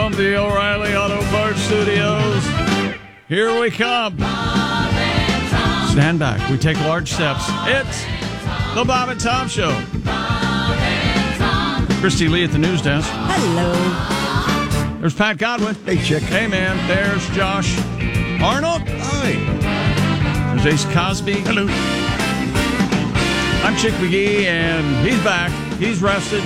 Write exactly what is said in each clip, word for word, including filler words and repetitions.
from the O'Reilly Auto Parts Studios. Here we come. Stand back. We take large steps. It's the Bob and Tom Show. Christy Lee at the news desk. Hello. There's Pat Godwin. Hey, chick. Hey, man. There's Josh Arnold. Hi. There's Ace Cosby. Hello. I'm Chick McGee, and he's back. He's rested.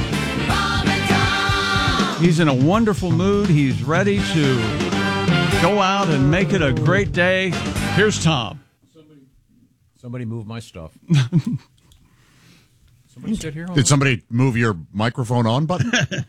He's in a wonderful mood. He's ready to go out and make it a great day. Here's Tom. Somebody, somebody move my stuff. Somebody sit here. Did somebody move your microphone on button?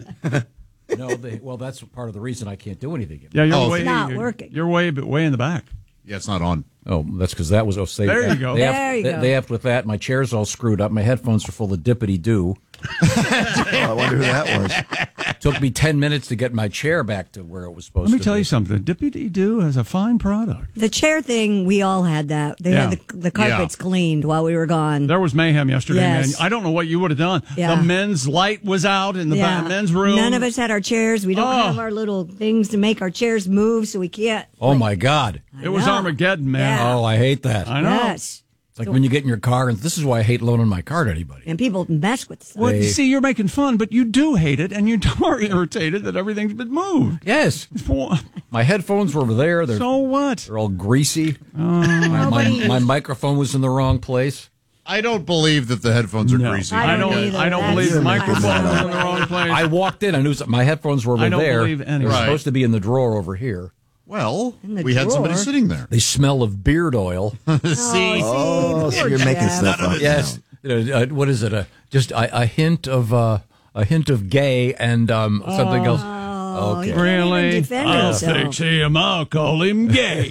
No, they, well, that's part of the reason I can't do anything. Yeah, you're Oh, way, it's not you're, working. You're way, way in the back. Yeah, it's not on. Oh, that's because that was. Oh, say, There you go. They There have, you they, go. They have with that. My chair's all screwed up. My headphones are full of dippity doo. Oh, I wonder who that was. Took me ten minutes to get my chair back to where it was supposed Let to me tell be. you something. Dippy Doo has a fine product. The chair thing, we all had that. They Yeah. had the, the carpets cleaned while we were gone. There was mayhem yesterday, Yes. man. I don't know what you would have done. Yeah. The men's light was out in the Yeah. ba- men's room. None of us had our chairs. We don't Oh. have our little things to make our chairs move, so we can't. Oh my God! It was know. Armageddon, man. Yeah. Oh, I hate that. I know. Yes. It's like when you get in your car, and this is why I hate loaning my car to anybody. And people mess with stuff. Well, They- see, you're making fun, but you do hate it, and you are irritated that everything's been moved. Yes, my headphones were there. They're, So what? they're all greasy. my, my, Nobody- my microphone was in the wrong place. I don't believe that the headphones are No. greasy. I I don't don't. either. I don't That's- believe the microphone That's- was in the wrong place. I walked in. I knew some- my headphones were over I don't there. believe any They of were it. Right. supposed to be in the drawer over here. Well, In the we had somebody drawer. sitting there. They smell of beard oil. See? Oh, so poor you're making Jeff. stuff up. Yes. Uh, uh, what is it? Uh, just a, a hint of uh, a hint of gay and um, something else. Oh, Okay. you can't Really? even defend I'll himself. fix him. I'll call him gay.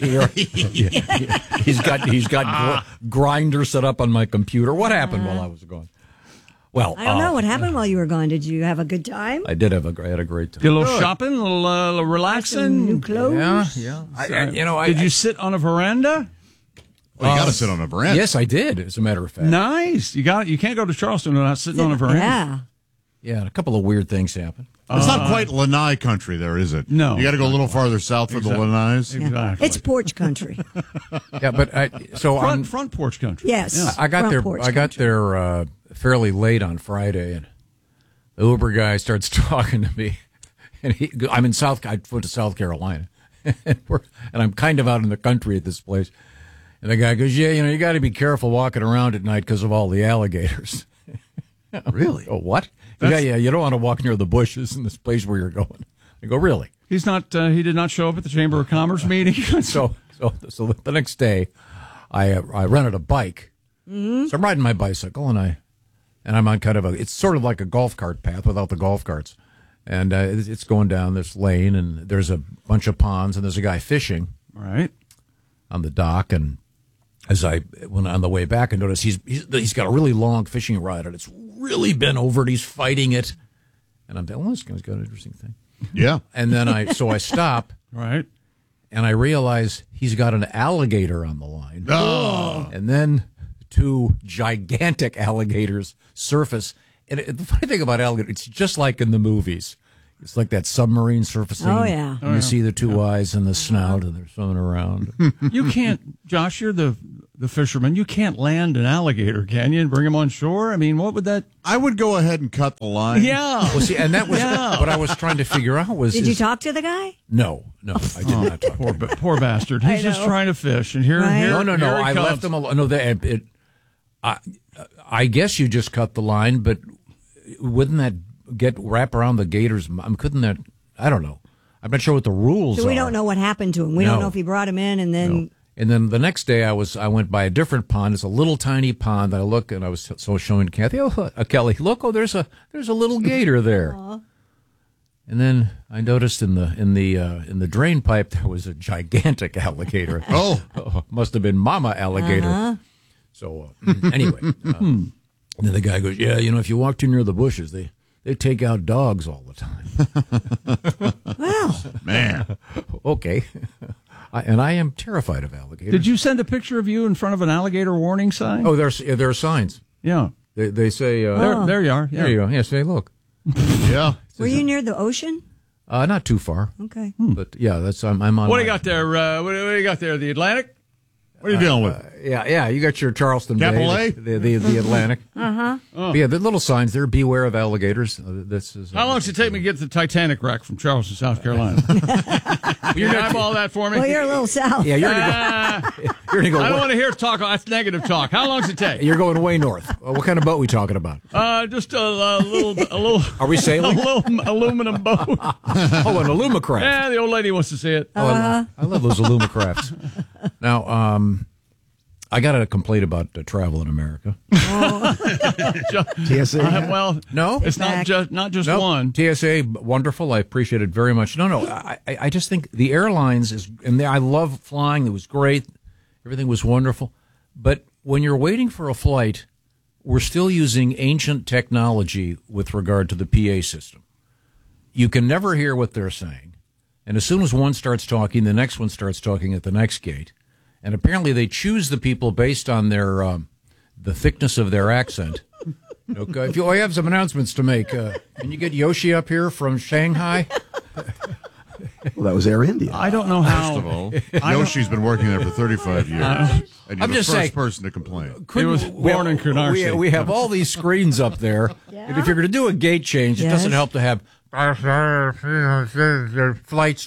he's got he's got gr- grinder set up on my computer. What happened while I was gone? Well, I don't uh, know what happened while you were gone. Did you have a good time? I did have a I had a great time. Did a little shopping, a little uh, Some relaxing. new clothes? Yeah, yeah. I, I, you know, I, Did you sit on a veranda? Well, you got Uh, to sit on a veranda. Yes, I did. As a matter of fact. Nice. You got. You can't go to Charleston without sitting on a veranda. Yeah. Yeah, and a couple of weird things happened. It's not quite Lanai country there, is it? No. You got to go a little farther south for the Lanais. Exactly. It's porch country. Yeah, but I, so front on, front porch country. Yes. I got Front there. porch I got country. there uh, fairly late on Friday, and the Uber guy starts talking to me. And he, I'm in South. I went to South Carolina, and, we're, and I'm kind of out in the country at this place. And the guy goes, "Yeah, you know, you got to be careful walking around at night because of all the alligators." Really? Oh, what? Yeah, yeah. You don't want to walk near the bushes in this place where you're going. I go, really? He's not. Uh, he did not show up at the Chamber of Commerce meeting. So, so, so the next day, I uh, I rented a bike. Mm-hmm. So I'm riding my bicycle, and I, and I'm on kind of a. It's sort of like a golf cart path without the golf carts, and uh, it's it's going down this lane, and there's a bunch of ponds, and there's a guy fishing Right. on the dock, and as I went on the way back, I noticed he's he's, he's got a really long fishing rod, and it's really been over, and he's fighting it, and I'm thinking, well, this guy's got an interesting thing. Yeah. And then I so I stop. Right. And I realize he's got an alligator on the line. Oh. And then two gigantic alligators surface. And it, the funny thing about alligator, it's just like in the movies. It's like that submarine surfacing. Oh, yeah. And you see the two eyes and the snout, and they're swimming around. You can't, Josh. You're the the fisherman. You can't land an alligator, can you? And bring him on shore. I mean, what would that? I would go ahead and cut the line. Yeah. Well, see, and that was Yeah. what I was trying to figure out was. Did you is- talk to the guy? No, no, I did not talk. Poor, ba- poor bastard. He's I just know. trying to fish, and here, Right. here, No, no, no. here he I comes. left him alone. No, they, it, I, I guess you just cut the line, but wouldn't that get wrap around the gators? Um, couldn't that? I don't know. I'm not sure what the rules So we are. don't know what happened to him. We No. don't know if he brought him in and then. No. And then the next day, I was I went by a different pond. It's a little tiny pond. I look and I was so showing Kathy, oh uh, Kelly, look, oh there's a there's a little gator there. And then I noticed in the in the uh, in the drain pipe there was a gigantic alligator. Oh. must have been Mama alligator. Uh-huh. So uh, anyway, uh, and then the guy goes, yeah, you know, if you walk too near the bushes, they they take out dogs all the time. Well, Man. Okay. I, and I am terrified of alligators. Did you send a picture of you in front of an alligator warning sign? Oh, there's there are signs. yeah. They they say uh, There, there you are. Yeah. There you go. Yeah, say look. Yeah. were you near the ocean? Uh, not too far, Okay. but yeah, that's I'm, I'm on. What do you my- got there? Uh, what, do- what do you got there? The Atlantic? What are you dealing with? Yeah, yeah, you got your Charleston Capital Bay, A? the the, the Atlantic. Uh huh. Yeah, the little signs there. Beware of alligators. Uh, this is. Uh, How long does it take me to get to the Titanic wreck from Charleston, South Carolina? You're going to eyeball that for me? Well, you're a little south. Yeah, you're gonna Ah, go. You're gonna go. I don't wa- want to hear talk. That's negative talk. How long does it take? You're going way north. Uh, what kind of boat we talking about? Uh, just a, a little, a little. Are we sailing? A little aluminum boat. Oh, an Alumacraft. Yeah, the old lady wants to see it. Oh, I, love, I love those Alumacrafts. Now, um, I got a complaint about uh, travel in America. T S A. Uh, well, No? it's not Back. just not just Nope. one. T S A, wonderful. I appreciate it very much. No, no, I, I I just think the airlines is, and I love flying. It was great. Everything was wonderful. But when you're waiting for a flight, we're still using ancient technology with regard to the P A system. You can never hear what they're saying. And as soon as one starts talking, the next one starts talking at the next gate. And apparently they choose the people based on their um, the thickness of their accent. Okay, if you I have some announcements to make. Uh, can you get Yoshi up here from Shanghai? Well, that was Air India. I don't know how. First of all, Yoshi's been working there for thirty-five years. and you're I'm the just first saying- person to complain. It was born in we, Canarsie. we have all these screens up there. And if you're going to do a gate change, it Yes. doesn't help to have flights.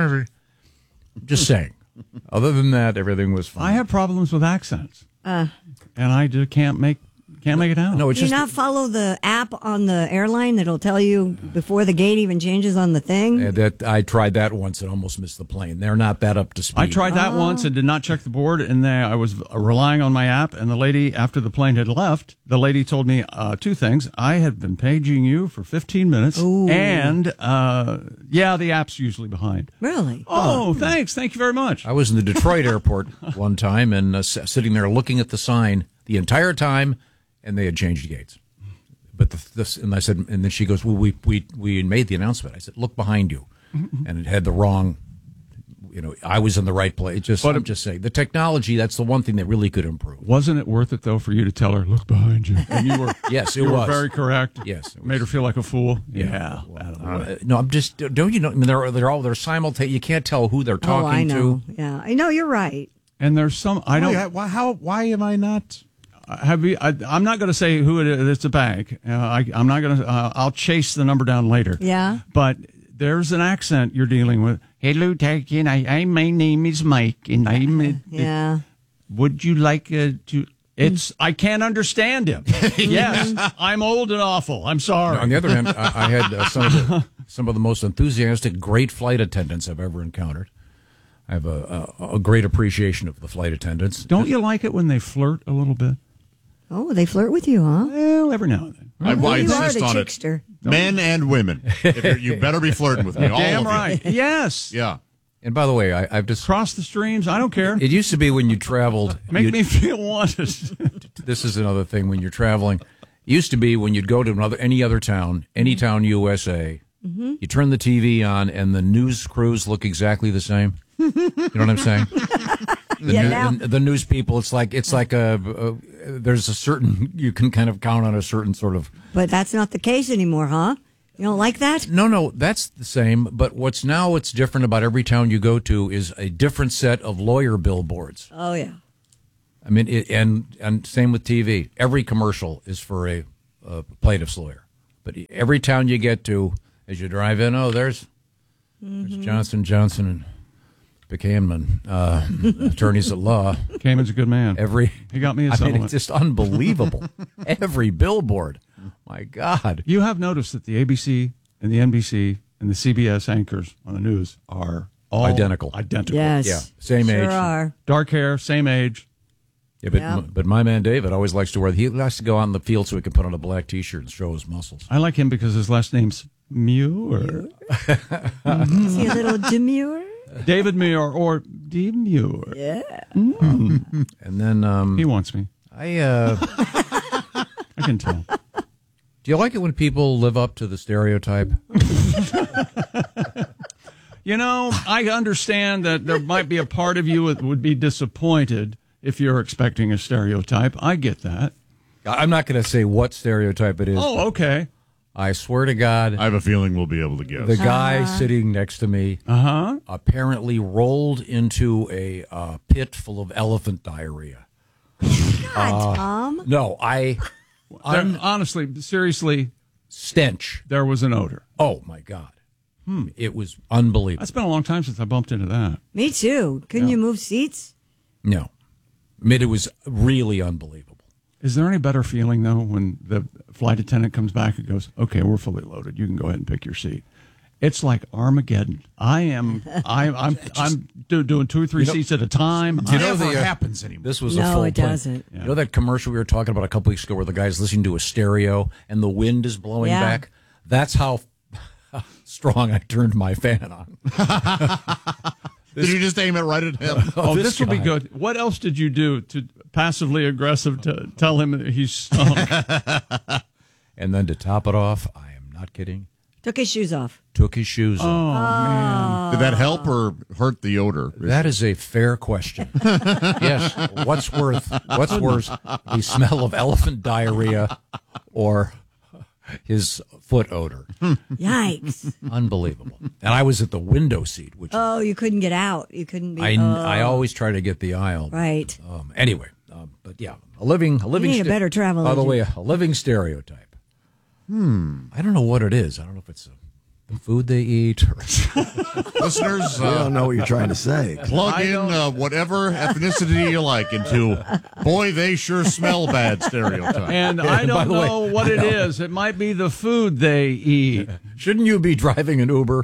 Just saying. Other than that, everything was fine. I have problems with accents, Uh, and I just can't make can't make it out. no, it's do you just not follow the app on the airline that'll tell you before the gate even changes on the thing? uh, that I tried that once and almost missed the plane. They're not that up to speed. I tried that once and did not check the board, and then I was relying on my app. And the lady, after the plane had left, the lady told me uh, two things: I had been paging you for fifteen minutes, Ooh. and uh, yeah, the app's usually behind. Really? Oh, thanks, thank you very much. I was in the Detroit airport one time and uh, s- sitting there looking at the sign the entire time, and they had changed gates. But the, this, and I said, and then she goes, "Well, we we we made the announcement." I said, "Look behind you," and it had the wrong. You know, I was in the right place. Just, But I'm just saying, the technology. That's the one thing that really could improve. Wasn't it worth it though for you to tell her, "Look behind you"? And you were Yes, it you was were very correct. Yes, it made her feel like a fool. Yeah. Yeah, Uh, no, I'm just. Don't you know? I mean, they're they're all they're simultaneous. You can't tell who they're talking oh, I know. to. Yeah, I know. You're right. and there's some I don't. Why, why, how, why am I not? Have you? I, I'm not going to say who it is. It's a bank. Uh, I, I'm not going to. Uh, I'll chase the number down later. Yeah. But there's an accent you're dealing with. Hello, Takin. I, I, my name is Mike, and I'm. Yeah. Would you like uh, to? It's. I can't understand him. Yes, I'm old and awful. I'm sorry. On the other hand, I, I had uh, some of the, some of the most enthusiastic, great flight attendants I've ever encountered. I have a, a, a great appreciation of the flight attendants. Don't you like it when they flirt a little bit? Oh, they flirt with you, huh? Well, every now and then. I, Well, I you are insist the on it. chickster. Men and women. If you're, you better be flirting with me. All Damn of you. right. Yes. Yeah. And by the way, I, I've just. Cross the streams. I don't care. It used to be when you traveled. Make you'd- me feel wanted. This is another thing when you're traveling. It used to be when you'd go to another any other town, any town U S A, you turn the T V on and the news crews look exactly the same. You know what I'm saying? The, Yeah, new- now- the, the news people, it's like it's like a, a there's a certain you can kind of count on a certain sort of. But that's not the case anymore, huh? You don't like that? No, no, that's the same. But what's now what's different about every town you go to is a different set of lawyer billboards. Oh, yeah. I mean, it, and and same with T V. Every commercial is for a, a plaintiff's lawyer. But every town you get to, as you drive in, oh, there's, there's Johnson Johnson and Buchanan, uh, attorneys at law. Cayman's a good man. Every He got me a I mean, settlement. it's just unbelievable. Every billboard. My God. You have noticed that the A B C and the N B C and the C B S anchors on the news are all Identical. Identical. Yes. Yeah, same sure age. are. Dark hair, same age. Yeah, but Yeah. but my man David always likes to wear. He likes to go out in the field so he can put on a black T-shirt and show his muscles. I like him because his last name's Muir. Is he a little demure? David Muir or Demure. Yeah. And then um, He wants me. I uh, I can tell. do you like it when people live up to the stereotype? You know, I understand that there might be a part of you that would be disappointed if you're expecting a stereotype. I get that. I'm not going to say what stereotype it is. Oh, okay. I swear to God, I have a feeling we'll be able to guess. the guy sitting next to me Uh-huh. apparently rolled into a uh, pit full of elephant diarrhea. God, Tom. No, I There- honestly, seriously, stench. there was an odor. Oh my God, it was unbelievable. It's been a long time since I bumped into that. Me too. Couldn't you move seats? No, I mean it was really unbelievable. Is there any better feeling, though, when the flight attendant comes back and goes, okay, we're fully loaded. You can go ahead and pick your seat. It's like Armageddon. I am, I, I'm, I'm do, doing two or three You know- seats at a time. Do you know Never the, uh, happens anymore. This was a No, full it plane. doesn't. You know that commercial we were talking about a couple weeks ago where the guy's listening to a stereo and the wind is blowing Yeah. back? That's how strong I turned my fan on. Did you just aim it right at him? Oh, this this, will be guy. good. What else did you do to passively aggressive to tell him that he's stunk? And then to top it off, I am not kidding, Took his shoes off. took his shoes oh, off. man. Did that help or hurt the odor? That is a fair question. Yes. What's worth? What's worse, the smell of elephant diarrhea or his foot odor? Yikes. Unbelievable. And I was at the window seat, which Oh, you couldn't get out. You couldn't be. I, oh, I always try to get the aisle. Right. Um, anyway, um, but yeah, a living, a living. need a better travel By the agent. way, a living stereotype. Hmm. I don't know what it is. I don't know if it's uh the food they eat. Or Listeners, I uh, don't know what you're trying to say. plug I in don't- uh, whatever ethnicity you like into boy, they sure smell bad stereotype. And I And by don't the way, know what it is. It might be the food they eat. shouldn't you be driving an Uber?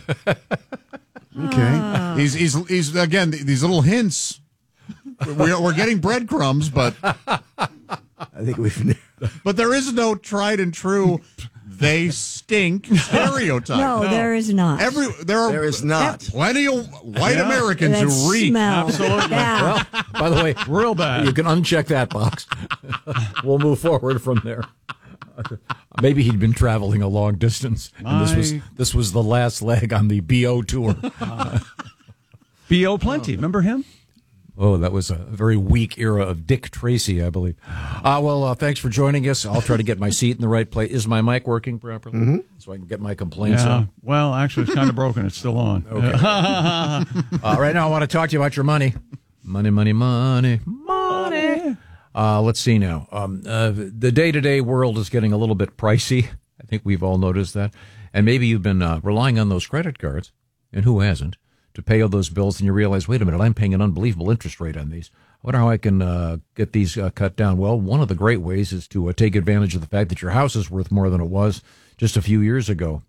Okay. He's, he's, he's, again, these little hints. We're, we're getting breadcrumbs, but I think we've. but there is no tried and true they stink stereotype. No, there is not. Every there are There is not. plenty of white Yeah. Americans that who reek. smell. Absolutely. Yeah. Well, by the way, Real bad. you can uncheck that box. We'll move forward from there. Maybe he'd been traveling a long distance, and this was My- this was the last leg on the B O tour. B O Plenty. Remember him? Oh, that was a very weak era of Dick Tracy, I believe. Uh, well, uh, thanks for joining us. I'll try to get my seat in the right place. Is my mic working properly? Mm-hmm. So I can get my complaints Yeah. out? Well, actually, it's kind of broken. It's still on. Okay. uh, right now, I want to talk to you about your money. Money, money, money, money. Uh, let's see now. Um, uh, the day-to-day world is getting a little bit pricey. I think we've all noticed that. And maybe you've been uh, relying on those credit cards, and who hasn't, to pay all those bills, and you realize, wait a minute, I'm paying an unbelievable interest rate on these. I wonder how I can uh, get these uh, cut down. Well, one of the great ways is to uh, take advantage of the fact that your house is worth more than it was just a few years ago.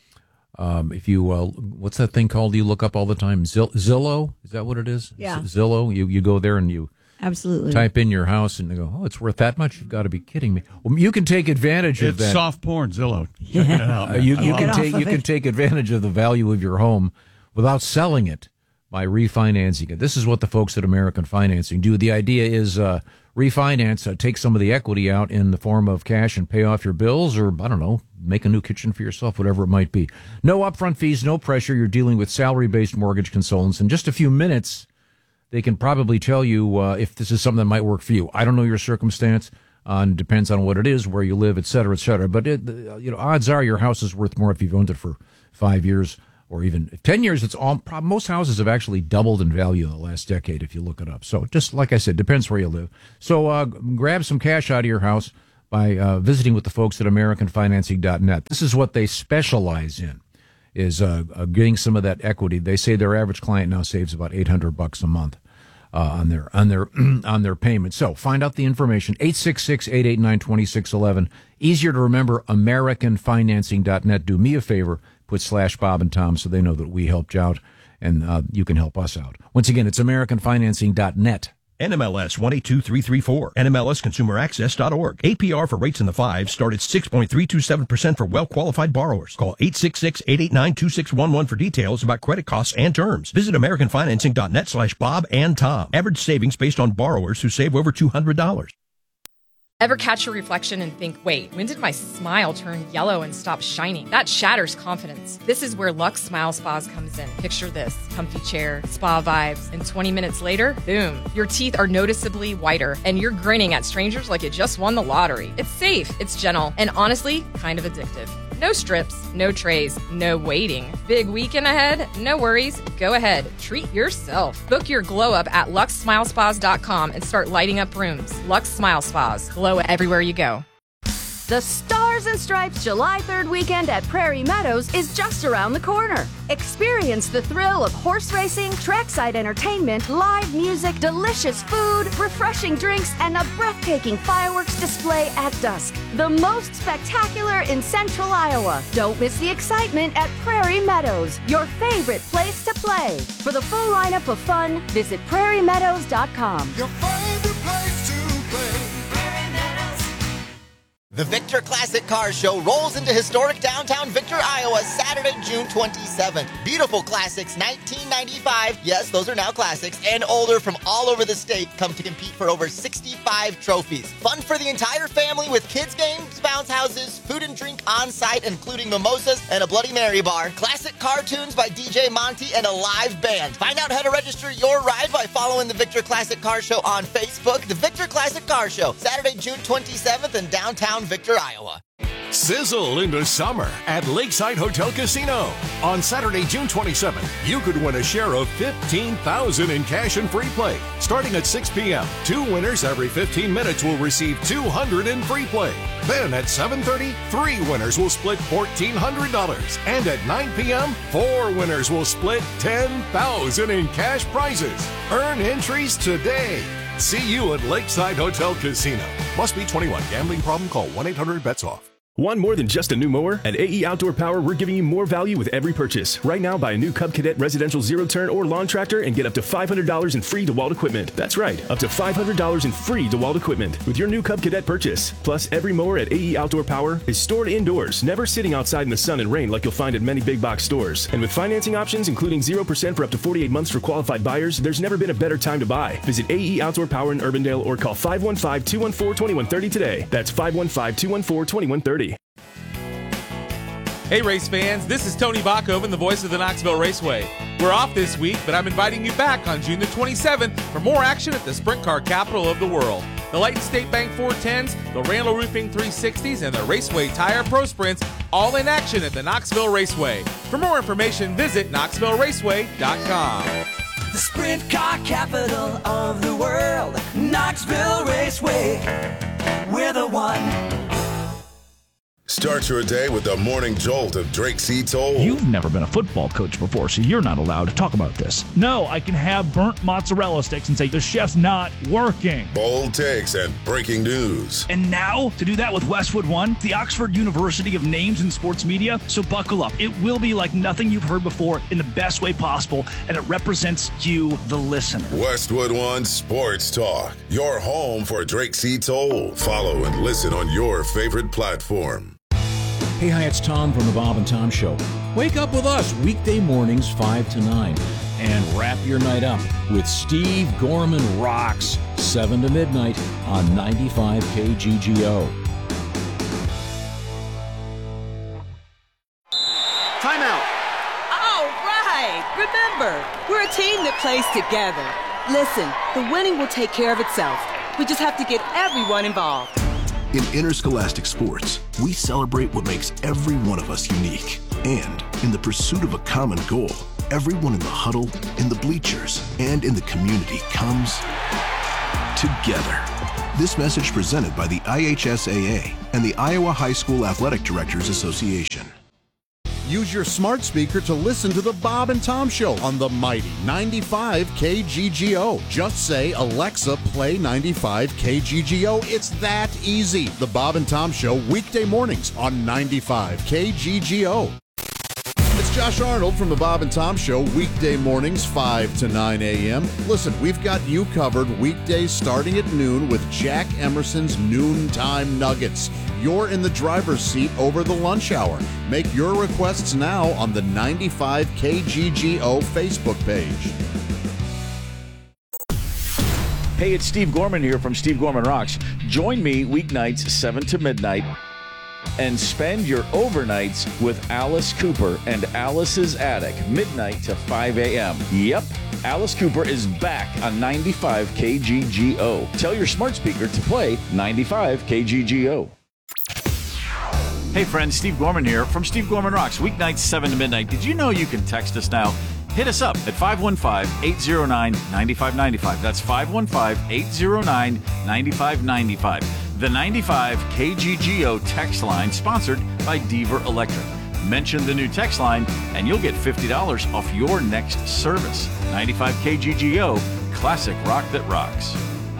Um, if you, uh, what's that thing called you look up all the time? Zill- Zillow? Is that what it is? Yeah. Z- Zillow? You, you go there and you Absolutely. type in your house and you go, oh, it's worth that much? You've got to be kidding me. Well, you can take advantage of It's that. soft porn, Zillow. Check it out. Uh, you I you love can Get it. take off you of can it. take advantage of the value of your home without selling it by refinancing it. This is what the folks at American Financing do. The idea is uh, refinance, uh, take some of the equity out in the form of cash and pay off your bills, or I don't know, make a new kitchen for yourself, whatever it might be. No upfront fees, no pressure. You're dealing with salary-based mortgage consultants. In just a few minutes, they can probably tell you uh, if this is something that might work for you. I don't know your circumstance. Uh, and depends on what it is, where you live, et cetera, et cetera. But it, uh, you know, odds are your house is worth more if you've owned it for five years or even ten years. It's all prob- most houses have actually doubled in value in the last decade if you look it up. So just like I said, depends where you live. So uh, grab some cash out of your house by uh, visiting with the folks at American Financing dot net. This is what they specialize in, is uh, uh, getting some of that equity. They say their average client now saves about eight hundred bucks a month. Uh, on their on their on their payment. So find out the information. eight six six, eight eight nine, two six one one. Easier to remember, American Financing dot net. Do me a favor, put slash Bob and Tom so they know that we helped you out and uh, you can help us out. Once again, it's American Financing dot net. N M L S one eight two three three four, N M L S consumer access dot org. A P R for rates in the fives start at six point three two seven percent for well-qualified borrowers. Call eight six six, eight eight nine, two six one one for details about credit costs and terms. Visit American Financing dot net slash Bob and Tom. Average savings based on borrowers who save over two hundred dollars. Ever catch your reflection and think, wait, when did my smile turn yellow and stop shining? That shatters confidence. This is where Lux Smile Spas comes in. Picture this, comfy chair, spa vibes, and twenty minutes later, boom, your teeth are noticeably whiter, and you're grinning at strangers like you just won the lottery. It's safe, it's gentle, and honestly, kind of addictive. No strips, no trays, no waiting. Big weekend ahead? No worries. Go ahead. Treat yourself. Book your glow up at lux smile spas dot com and start lighting up rooms. Lux Smile Spas. Glow everywhere you go. The Stars and Stripes July third weekend at Prairie Meadows is just around the corner. Experience the thrill of horse racing, trackside entertainment, live music, delicious food, refreshing drinks, and a breathtaking fireworks display at dusk. The most spectacular in central Iowa. Don't miss the excitement at Prairie Meadows, your favorite place to play. For the full lineup of fun, visit prairie meadows dot com. Your favorite place to play. The Victor Classic Car Show rolls into historic downtown Victor, Iowa, Saturday, June twenty-seventh. Beautiful classics, nineteen ninety-five, yes, those are now classics, and older from all over the state come to compete for over sixty-five trophies. Fun for the entire family with kids' games, bounce houses, food and drink on site, including mimosas and a Bloody Mary bar, classic cartoons by D J Monty, and a live band. Find out how to register your ride by following the Victor Classic Car Show on Facebook. The Victor Classic Car Show, Saturday, June twenty-seventh in downtown Victor, Iowa. Sizzle into summer at Lakeside Hotel Casino. On Saturday, June twenty-seventh, you could win a share of fifteen thousand dollars in cash and free play. Starting at six p.m., two winners every fifteen minutes will receive two hundred dollars in free play. Then at seven thirty, three winners will split fourteen hundred dollars. And at nine p.m., four winners will split ten thousand dollars in cash prizes. Earn entries today. See you at Lakeside Hotel Casino. Must be twenty-one. Gambling problem? Call one eight hundred bets off. Want more than just a new mower? At A E Outdoor Power, we're giving you more value with every purchase. Right now, buy a new Cub Cadet residential zero-turn or lawn tractor and get up to five hundred dollars in free DeWalt equipment. That's right, up to five hundred dollars in free DeWalt equipment with your new Cub Cadet purchase. Plus, every mower at A E Outdoor Power is stored indoors, never sitting outside in the sun and rain like you'll find at many big box stores. And with financing options, including zero percent for up to forty-eight months for qualified buyers, there's never been a better time to buy. Visit A E Outdoor Power in Urbandale or call five one five, two one four, two one three zero today. That's five one five, two one four, two one three zero. Hey race fans, this is Tony Bachhoven, the voice of the Knoxville Raceway. We're off this week, but I'm inviting you back on June the twenty-seventh for more action at the sprint car capital of the world. The Light State Bank four tens, the Randall Roofing three sixties, and the Raceway Tire Pro Sprints, all in action at the Knoxville Raceway. For more information, visit knoxville raceway dot com. The sprint car capital of the world, Knoxville Raceway. We're the one. Start your day with the morning jolt of Drake C. Toll. You've never been a football coach before, so you're not allowed to talk about this. No, I can have burnt mozzarella sticks and say the chef's not working. Bold takes and breaking news. And now, to do that with Westwood One, the Oxford University of Names in Sports Media. So buckle up. It will be like nothing you've heard before in the best way possible, and it represents you, the listener. Westwood One Sports Talk, your home for Drake C. Toll. Follow and listen on your favorite platform. Hey, hi, it's Tom from the Bob and Tom Show. Wake up with us weekday mornings five to nine and wrap your night up with Steve Gorman Rocks, seven to midnight on ninety-five K G G O. Timeout. All right. Remember, we're a team that plays together. Listen, the winning will take care of itself. We just have to get everyone involved. In interscholastic sports, we celebrate what makes every one of us unique. And in the pursuit of a common goal, everyone in the huddle, in the bleachers, and in the community comes together. This message presented by the I H S A A and the Iowa High School Athletic Directors Association. Use your smart speaker to listen to the Bob and Tom Show on the mighty ninety-five K G G O. Just say, Alexa, play ninety-five K G G O. It's that easy. The Bob and Tom Show, weekday mornings on ninety-five K G G O. It's Josh Arnold from the Bob and Tom Show, weekday mornings five to nine a.m. Listen, we've got you covered weekdays starting at noon with Jack Emerson's Noontime Nuggets. You're in the driver's seat over the lunch hour. Make your requests now on the ninety-five K G G O Facebook page. Hey, it's Steve Gorman here from Steve Gorman Rocks. Join me weeknights seven to midnight and spend your overnights with Alice Cooper and Alice's Attic, midnight to five a.m. Yep, Alice Cooper is back on ninety-five K G G O. Tell your smart speaker to play ninety-five K G G O. Hey friends, Steve Gorman here from Steve Gorman Rocks, weeknights seven to midnight. Did you know you can text us now? Hit us up at five one five, eight zero nine, nine five nine five. That's five one five, eight zero nine, nine five nine five. The ninety-five K G G O text line, sponsored by Deaver Electric. Mention the new text line and you'll get fifty dollars off your next service. ninety-five K G G O, classic rock that rocks.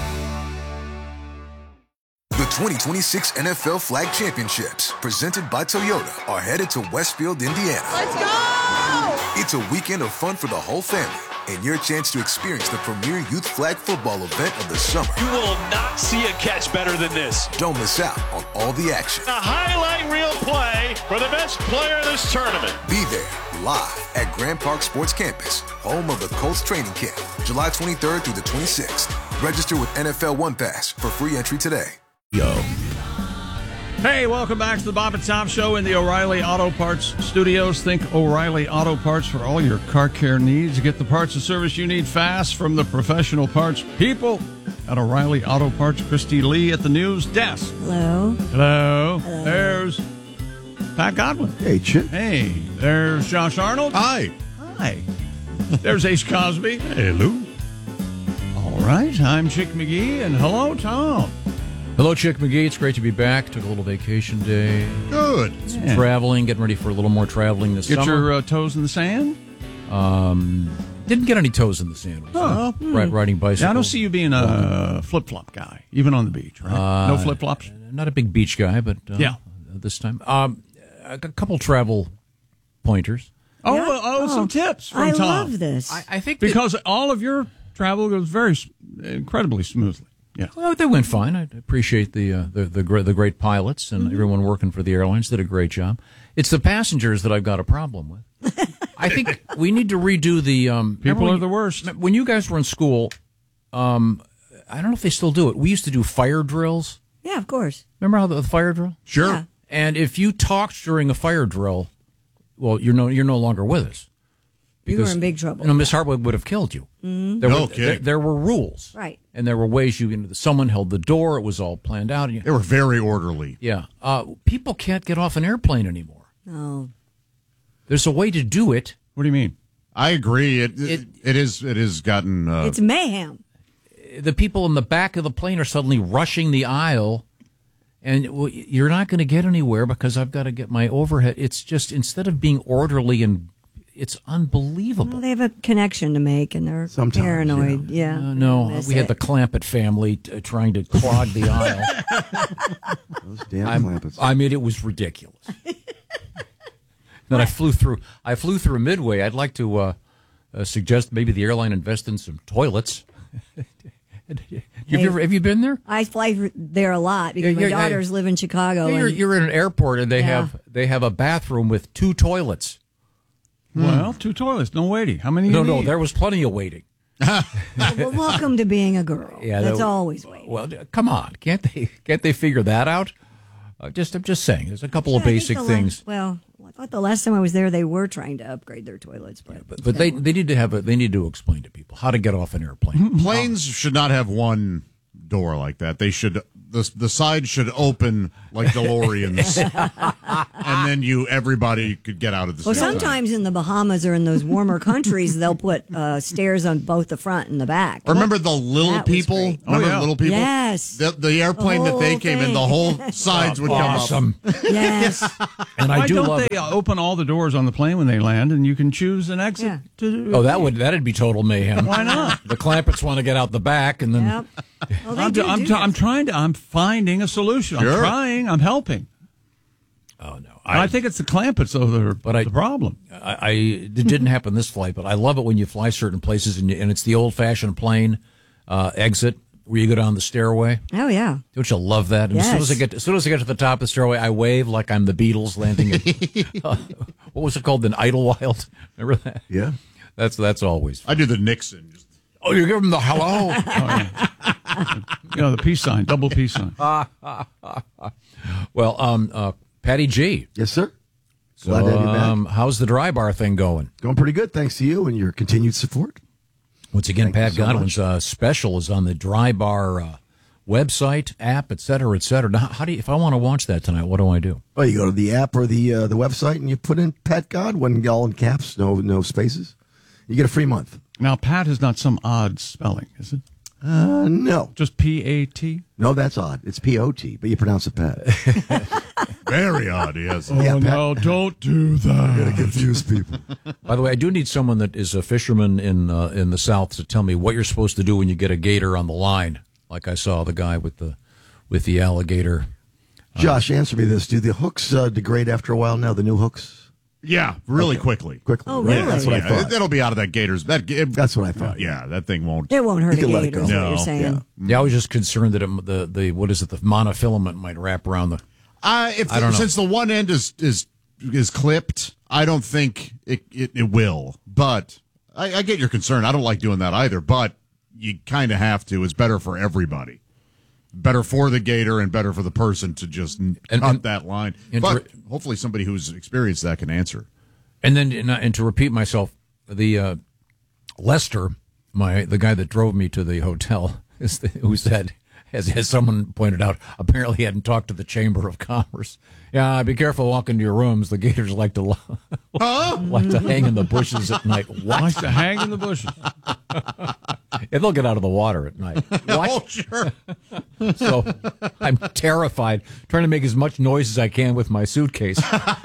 The twenty twenty-six N F L Flag Championships, presented by Toyota, are headed to Westfield, Indiana. Let's go! It's a weekend of fun for the whole family and your chance to experience the premier youth flag football event of the summer. You will not see a catch better than this. Don't miss out on all the action. A highlight reel play for the best player in this tournament. Be there live at Grand Park Sports Campus, home of the Colts training camp, July twenty-third through the twenty-sixth. Register with N F L One Pass for free entry today. Yo. Hey, welcome back to the Bob and Tom Show in the O'Reilly Auto Parts Studios. Think O'Reilly Auto Parts for all your car care needs. Get the parts and service you need fast from the professional parts people at O'Reilly Auto Parts. Christy Lee at the news desk. Hello. Hello. Hello. There's Pat Godwin. Hey, Chip. Hey. There's Josh Arnold. Hi. Hi. There's Ace Cosby. Hello. All right. I'm Chick McGee, and hello, Tom. Hello, Chick McGee. It's great to be back. Took a little vacation day. Good. Some Yeah. traveling, getting ready for a little more traveling this Get summer. your uh, toes in the sand? Um, didn't get any toes in the sand. Oh. Right, riding bicycles. Yeah, I don't see you being a flip-flop guy, even on the beach, right? Uh, no flip-flops? Not a big beach guy, but uh, Yeah. this time. Um, a couple travel pointers. Oh, Yeah? uh, oh, some Oh, tips from I Tom. love this. I, I think that- Because all of your travel goes very, s- incredibly smoothly. Yeah. Well, they went fine. I appreciate the uh, the the, gr- the great pilots and Mm-hmm. everyone working for the airlines did a great job. It's the passengers that I've got a problem with. I think we need to redo the. Um, People remember are the when- worst. When you guys were in school, um, I don't know if they still do it. We used to do fire drills. Yeah, of course. Remember how the, the fire drill? Sure. Yeah. And if you talked during a fire drill, well, you're no you're no longer with us. You were in big trouble. You know, Miss Hartwig would have killed you. Mhm. There No were, kidding. There, there were rules, Right. and there were ways you. you know, someone held the door. It was all planned out. and you- They were very orderly. Yeah, uh, people can't get off an airplane anymore. No. There's a way to do it. What do you mean? I agree. It it, It- it is it has gotten uh, It's mayhem. The people in the back of the plane are suddenly rushing the aisle, and well, you're not going to get anywhere because I've got to get my overhead. It's just instead of being orderly and it's unbelievable. Well, they have a connection to make, and they're Sometimes, paranoid. Yeah. Uh, no, Miss we had it. the Clampett family uh, trying to clog the aisle. Those damn I'm- clampets. I mean, it was ridiculous. Then I flew through. I flew through Midway. I'd like to uh, uh, suggest maybe the airline invest in some toilets. have, you ever, have you been there? I fly there a lot because Yeah, my you're- I- daughters live in Chicago. You're, and you're in an airport and they Yeah. have they have a bathroom with two toilets. Well, two toilets, no waiting. How many? No, you no, need? there was plenty of waiting. well, welcome to being a girl. Yeah, That's that- always waiting. Well, come on, can't they can't they figure that out? Uh, just I'm just saying, there's a couple of Yeah, I think basic the la- things. well, I thought the last time I was there, they were trying to upgrade their toilets, but, But, but they they need to have a they need to explain to people how to get off an airplane. planes should not have one door like that. They should the the side should open like DeLoreans, and then you everybody could get out of the well, same time. sometimes in the Bahamas or in those warmer countries, they'll put uh, stairs on both the front and the back. Remember the little That was people? great. Remember Oh, yeah. little people? Yes. The, the airplane The that they whole came in, thing. the whole sides would come Awesome. up. Yes. And I Why do don't love they it. uh, open all the doors on the plane when they land, and you can choose an exit? Yeah. To, Oh, that would that'd be total mayhem. Why not? The Clampetts want to get out the back, and then Yep. Well, they I'm, do I'm, do t- that. I'm trying to. I'm finding a solution. I'm Sure. trying. I'm helping. oh no, I, think it's the Clampetts, though, that are But I- the problem. I, I it didn't happen this flight, but I love it when you fly certain places and, you, and it's the old fashioned plane uh, exit where you go down the stairway. Oh, yeah. Don't you love that? And as soon Yes. as I get as soon as I get to the top of the stairway, I wave like I'm the Beatles landing. At, uh, what was it called? The Idlewild. Remember that? Yeah. That's that's always. I do the Nixon. Just Oh, you give him the hello? Oh, yeah. You know, the peace sign, double peace sign. Well, um, uh, Patty G. Yes, sir. So, Glad to have you back. um, how's the dry bar thing going? Going pretty good, thanks to you and your continued support. Once again, Thank you Pat so Godwin's uh, special is on the Dry Bar uh, website, app, et cetera, et cetera. Now, how do you, if I want to watch that tonight, what do I do? Well, you go to the app or the uh, the website and you put in Pat Godwin, all in caps, no no spaces. You get a free month. Now, Pat is not some odd spelling, is it? Uh, no. Just P A T? No, that's odd. It's P O T, but you pronounce it Pat. Very odd, yes. Oh, Yeah, Pat. no, don't do that. You're going to confuse people. By the way, I do need someone that is a fisherman in uh, in the South to tell me what you're supposed to do when you get a gator on the line. Like I saw the guy with the with the alligator. Josh, answer me this. Do the hooks uh, degrade after a while now, the new hooks? Yeah, really Okay. quickly. Quickly. Oh, right? really? That's what Yeah, I thought. That'll be out of that gator's. That, it, That's what I thought. yeah, that thing won't. It won't hurt You a can let it gator, go. is what No, you're saying. Yeah, I was just concerned that it, the the what is it? The monofilament might wrap around the. Uh, if I don't know. Since the one end is is is clipped, I don't think it it, it will. But I, I get your concern. I don't like doing that either. But you kind of have to. It's better for everybody. Better for the gator and better for the person to just n- And- cut and- that line. and But to- hopefully somebody who's experienced that can answer. And then, and, and to repeat myself, the uh, Lester, my the guy that drove me to the hotel, is the, who said, as, as someone pointed out, apparently he hadn't talked to the Chamber of Commerce. Yeah, be careful walking to your rooms. The gators like to Huh? like to hang in the bushes at night. What? Likes to hang in the bushes. And they'll get out of the water at night. Oh, sure. So I'm terrified, trying to make as much noise as I can with my suitcase.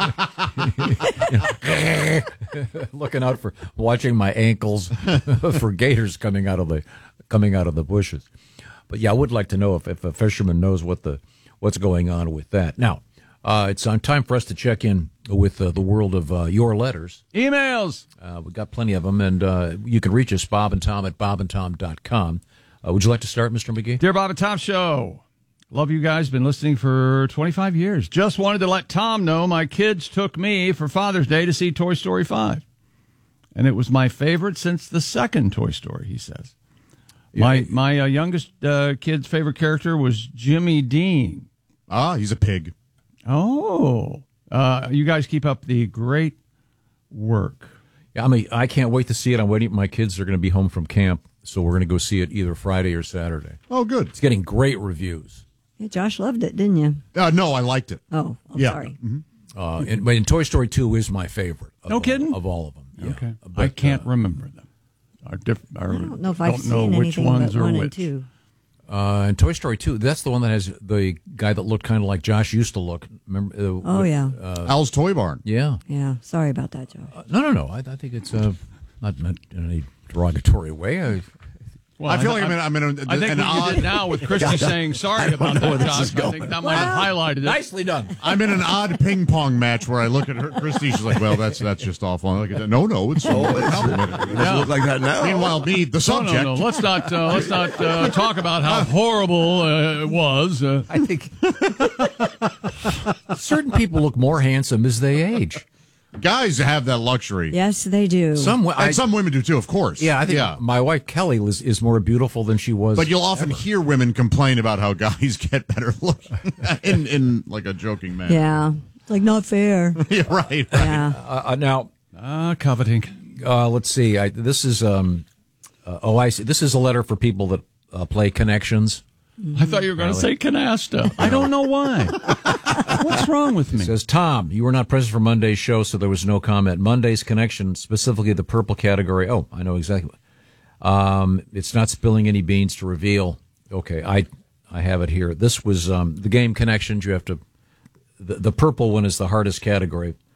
You know, looking out for, watching my ankles for gators coming out of the coming out of the bushes. But yeah, I would like to know if, if a fisherman knows what the what's going on with that. Now, uh, it's on time for us to check in with uh, the world of uh, your letters. Emails. Uh, we've got plenty of them, and uh, you can reach us, Bob and Tom at bob and tom dot com. Uh, would you like to start, Mister McGee? Dear Bob and Tom Show, love you guys. Been listening for twenty-five years. Just wanted to let Tom know my kids took me for Father's Day to see Toy Story five. And it was my favorite since the second Toy Story, he says. My my uh, youngest uh, kid's favorite character was Jimmy Dean. Ah, he's a pig. Oh. Uh, you guys keep up the great work. Yeah, I mean, I can't wait to see it. I'm waiting. My kids are going to be home from camp, so we're going to go see it either Friday or Saturday. Oh, good. It's getting great reviews. Yeah, Josh loved it, didn't you? Uh, no, I liked it. Oh, I'm Yeah. sorry. Uh, and, but in Toy Story two is my favorite. Of No all, kidding? Of all of them. Yeah. Okay. But, I can't uh, remember them. Are diff- are, I don't know if I've don't know seen which anything ones but are one and which. two. Uh, and Toy Story two, that's the one that has the guy that looked kind of like Josh used to look. Remember? Uh, Oh, with, yeah. Uh, Al's Toy Barn. yeah. Yeah, sorry about that, Josh. Uh, no, no, no. I, I think it's uh, not, not in any derogatory way. I, Well, I feel like I'm in, I'm in a, I think an what you odd. did now with Christy saying sorry about that, Josh, I think that might have highlighted it. Nicely done. I'm in an odd ping pong match where I look at her, Christy. She's like, "Well, that's that's just awful." I look at that. No, no, it's Oh, it's- complimented. it doesn't look like that now. Meanwhile, me, the No, subject. no, no. Let's not uh, let's not uh, talk about how horrible uh, it was. Uh, I think certain people look more handsome as they age. Guys have that luxury. Yes, they do. Some, wo- I, And some women do too, of course. yeah, I think Yeah. my wife Kelly is, is more beautiful than she was. But you'll often hear women complain about how guys get better looking in in like a joking manner. Yeah, it's like not fair. Yeah, right. right. Yeah. Uh, uh, now, ah, coveting. uh, let's see. I, this is um, uh, oh, I see. This is a letter for people that uh, play Connections. I thought you were going to say canasta. I don't know why. What's wrong with me? It says, Tom, you were not present for Monday's show, so there was no comment. Monday's Connection, specifically the purple category. Oh, I know exactly. Um, it's not spilling any beans to reveal. Okay, I I have it here. This was um, the game Connections. You have to. The, the purple one is the hardest category.